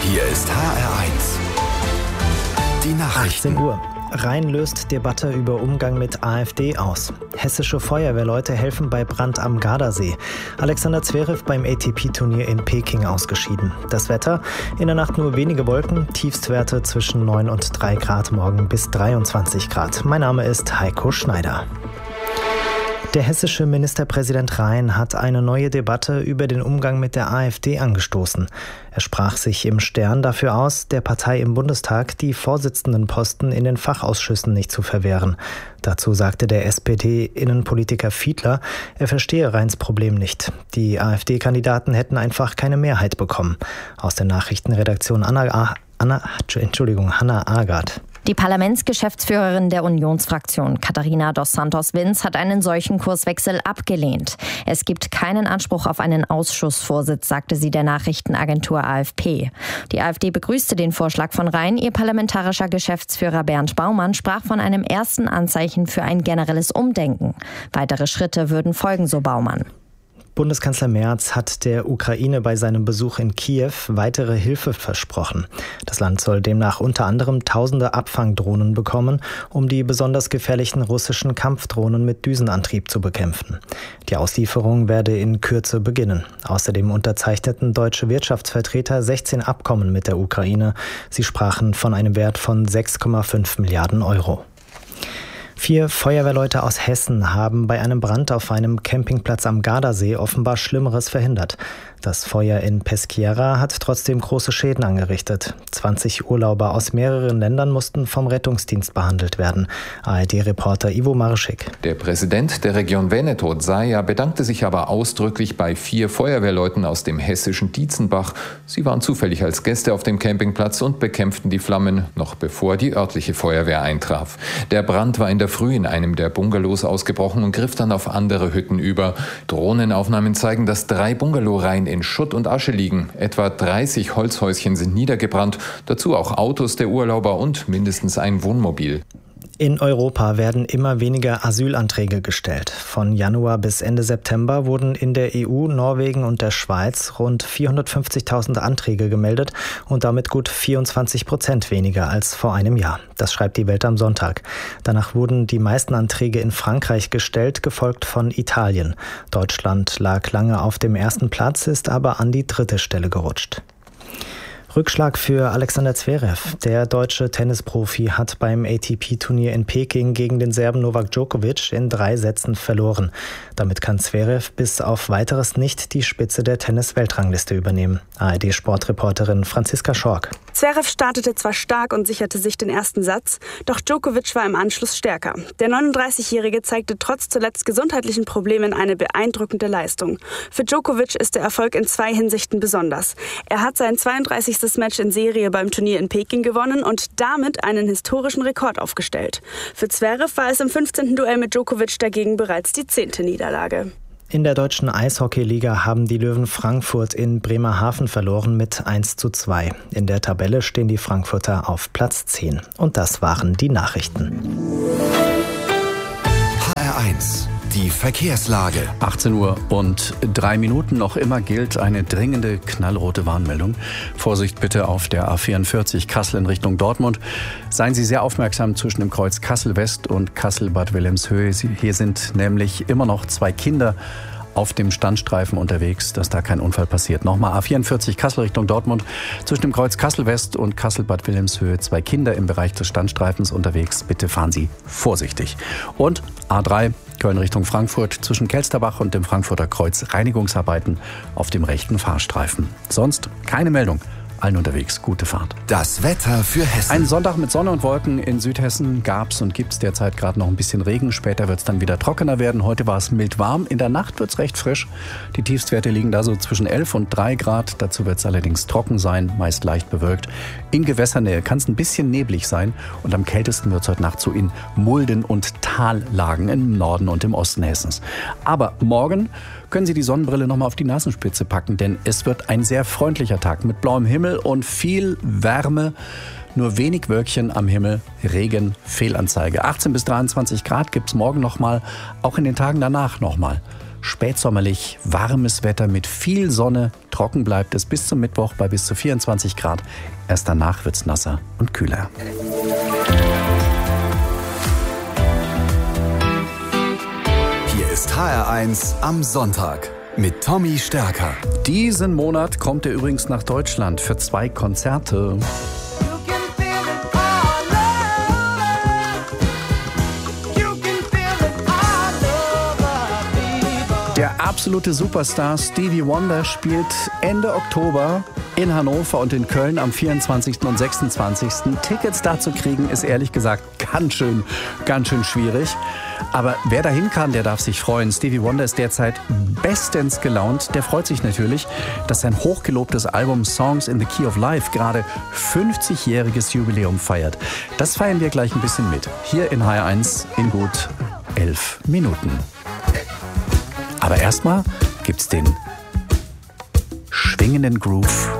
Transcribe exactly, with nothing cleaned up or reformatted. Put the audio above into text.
Hier ist H R eins. Die Nachrichten. achtzehn Uhr. Rhein löst Debatte über Umgang mit AfD aus. Hessische Feuerwehrleute helfen bei Brand am Gardasee. Alexander Zverev beim A T P-Turnier in Peking ausgeschieden. Das Wetter: in der Nacht nur wenige Wolken, Tiefstwerte zwischen neun und drei Grad, morgen bis dreiundzwanzig Grad. Mein Name ist Heiko Schneider. Der hessische Ministerpräsident Rhein hat eine neue Debatte über den Umgang mit der AfD angestoßen. Er sprach sich im Stern dafür aus, der Partei im Bundestag die Vorsitzendenposten in den Fachausschüssen nicht zu verwehren. Dazu sagte der S P D-Innenpolitiker Fiedler, er verstehe Rheins Problem nicht. Die AfD-Kandidaten hätten einfach keine Mehrheit bekommen. Aus der Nachrichtenredaktion Anna, Anna, Entschuldigung, Hannah Agard. Die Parlamentsgeschäftsführerin der Unionsfraktion, Katharina dos Santos-Vins, hat einen solchen Kurswechsel abgelehnt. Es gibt keinen Anspruch auf einen Ausschussvorsitz, sagte sie der Nachrichtenagentur A F P. Die AfD begrüßte den Vorschlag von Rhein. Ihr parlamentarischer Geschäftsführer Bernd Baumann sprach von einem ersten Anzeichen für ein generelles Umdenken. Weitere Schritte würden folgen, so Baumann. Bundeskanzler Merz hat der Ukraine bei seinem Besuch in Kiew weitere Hilfe versprochen. Das Land soll demnach unter anderem tausende Abfangdrohnen bekommen, um die besonders gefährlichen russischen Kampfdrohnen mit Düsenantrieb zu bekämpfen. Die Auslieferung werde in Kürze beginnen. Außerdem unterzeichneten deutsche Wirtschaftsvertreter sechzehn Abkommen mit der Ukraine. Sie sprachen von einem Wert von sechs Komma fünf Milliarden Euro. Vier Feuerwehrleute aus Hessen haben bei einem Brand auf einem Campingplatz am Gardasee offenbar Schlimmeres verhindert. Das Feuer in Peschiera hat trotzdem große Schäden angerichtet. zwanzig Urlauber aus mehreren Ländern mussten vom Rettungsdienst behandelt werden. A R D-Reporter Ivo Marschik. Der Präsident der Region Veneto, Zaia, bedankte sich aber ausdrücklich bei vier Feuerwehrleuten aus dem hessischen Dietzenbach. Sie waren zufällig als Gäste auf dem Campingplatz und bekämpften die Flammen, noch bevor die örtliche Feuerwehr eintraf. Der Brand war in der Früh in einem der Bungalows ausgebrochen und griff dann auf andere Hütten über. Drohnenaufnahmen zeigen, dass drei Bungalow-Reihen in Schutt und Asche liegen. Etwa dreißig Holzhäuschen sind niedergebrannt, dazu auch Autos der Urlauber und mindestens ein Wohnmobil. In Europa werden immer weniger Asylanträge gestellt. Von Januar bis Ende September wurden in der E U, Norwegen und der Schweiz rund vierhundertfünfzigtausend Anträge gemeldet und damit gut vierundzwanzig Prozent weniger als vor einem Jahr. Das schreibt die Welt am Sonntag. Danach wurden die meisten Anträge in Frankreich gestellt, gefolgt von Italien. Deutschland lag lange auf dem ersten Platz, ist aber an die dritte Stelle gerutscht. Rückschlag für Alexander Zverev. Der deutsche Tennisprofi hat beim A T P-Turnier in Peking gegen den Serben Novak Djokovic in drei Sätzen verloren. Damit kann Zverev bis auf Weiteres nicht die Spitze der Tennis-Weltrangliste übernehmen. A R D-Sportreporterin Franziska Schork. Zverev startete zwar stark und sicherte sich den ersten Satz, doch Djokovic war im Anschluss stärker. Der neununddreißigjährige zeigte trotz zuletzt gesundheitlichen Problemen eine beeindruckende Leistung. Für Djokovic ist der Erfolg in zwei Hinsichten besonders. Er hat sein zweiunddreißigstes Match in Serie beim Turnier in Peking gewonnen und damit einen historischen Rekord aufgestellt. Für Zverev war es im fünfzehnten Duell mit Djokovic dagegen bereits die zehnte Niederlage. In der deutschen Eishockeyliga haben die Löwen Frankfurt in Bremerhaven verloren mit eins zu zwei. In der Tabelle stehen die Frankfurter auf Platz zehn. Und das waren die Nachrichten. H R eins. Die Verkehrslage. achtzehn Uhr und drei Minuten. Noch immer gilt eine dringende knallrote Warnmeldung. Vorsicht bitte auf der A vierundvierzig Kassel in Richtung Dortmund. Seien Sie sehr aufmerksam zwischen dem Kreuz Kassel West und Kassel Bad Wilhelmshöhe. Hier sind nämlich immer noch zwei Kinder auf dem Standstreifen unterwegs, dass da kein Unfall passiert. Nochmal A vierundvierzig Kassel Richtung Dortmund. Zwischen dem Kreuz Kassel West und Kassel Bad Wilhelmshöhe zwei Kinder im Bereich des Standstreifens unterwegs. Bitte fahren Sie vorsichtig. Und A drei Köln Richtung Frankfurt zwischen Kelsterbach und dem Frankfurter Kreuz Reinigungsarbeiten auf dem rechten Fahrstreifen. Sonst keine Meldung. Allen unterwegs gute Fahrt. Das Wetter für Hessen. Einen Sonntag mit Sonne und Wolken in Südhessen gab's und gibt's derzeit gerade noch ein bisschen Regen. Später wird's dann wieder trockener werden. Heute war es mild warm. In der Nacht wird's recht frisch. Die Tiefstwerte liegen da so zwischen elf und drei Grad. Dazu wird's allerdings trocken sein, meist leicht bewölkt. In Gewässernähe kann es ein bisschen neblig sein. Und am kältesten wird's heute Nacht so in Mulden- und Tallagen im Norden und im Osten Hessens. Aber morgen können Sie die Sonnenbrille nochmal auf die Nasenspitze packen, denn es wird ein sehr freundlicher Tag mit blauem Himmel und viel Wärme. Nur wenig Wölkchen am Himmel, Regen, Fehlanzeige. achtzehn bis dreiundzwanzig Grad gibt's morgen nochmal, auch in den Tagen danach nochmal. spätsommerlich, warmes Wetter mit viel Sonne. Trocken bleibt es bis zum Mittwoch bei bis zu vierundzwanzig Grad. Erst danach wird's nasser und kühler. Hier ist H R eins am Sonntag mit Tommy Stärker. Diesen Monat kommt er übrigens nach Deutschland für zwei Konzerte. Der absolute Superstar Stevie Wonder spielt Ende Oktober in Hannover und in Köln am vierundzwanzigsten und sechsundzwanzigsten Tickets dazu kriegen, ist ehrlich gesagt ganz schön, ganz schön schwierig. Aber wer dahin kann, der darf sich freuen. Stevie Wonder ist derzeit bestens gelaunt. Der freut sich natürlich, dass sein hochgelobtes Album Songs in the Key of Life gerade fünfzigjähriges Jubiläum feiert. Das feiern wir gleich ein bisschen mit. Hier in H R eins in gut elf Minuten. Aber erstmal gibt's den schwingenden Groove